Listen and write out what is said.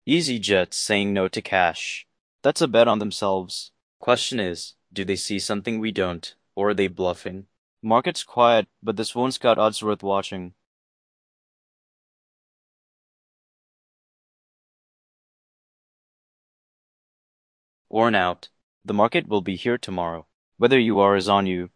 EasyJet saying no to cash. That's a bet on themselves. Question is, do they see something we don't, or are they bluffing? Market's quiet, but this one's got odds worth watching. Worn out. The market will be here tomorrow. Whether you are is on you.